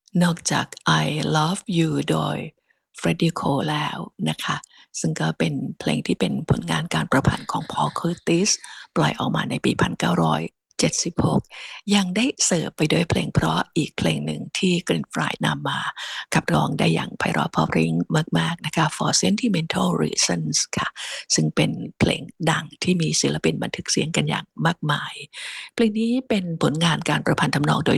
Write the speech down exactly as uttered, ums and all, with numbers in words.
นอกจาก I Love You โดย Freddie Cole แล้วนะคะซึ่งก็เป็นเพลงที่เป็นผลงานการประพันธ์ของ Paul Curtis ปล่อยออกมาในปี หนึ่งพันเก้าร้อยเจ็ดสิบหก ยังได้เสริมไปด้วยเพลงเพราะอีกเพลงหนึ่งที่ Glenn Frey นำมาขับร้องได้อย่างไพเราะเพราะพริ้งมากๆนะคะ For Sentimental Reasons ค่ะซึ่งเป็นเพลงดังที่มีศิลปินบันทึกเสียงกันอย่างมากมายเพลงนี้เป็นผลงานการประพันธ์ทำนองโดย